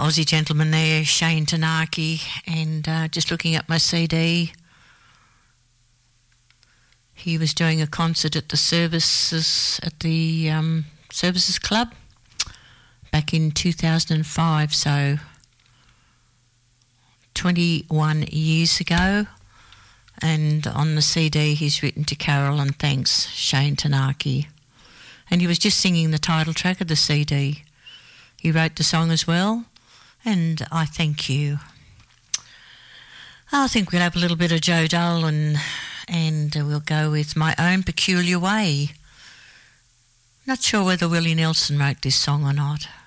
Aussie gentleman there, Shane Tanaki, and just looking at my CD, he was doing a concert at the Services Services Club back in 2005, so 21 years ago. And on the CD he's written to Carol and thanks Shane Tanaki. And he was just singing the title track of the CD. He wrote the song as well, and I thank you. I think we'll have a little bit of Joe Dole and we'll go with My Own Peculiar Way. Not sure whether Willie Nelson wrote this song or not.